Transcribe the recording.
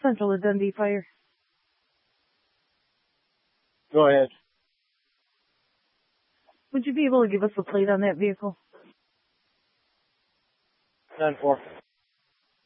Central to Dundee Fire. Go ahead. Would you be able to give us a plate on that vehicle? 10-4.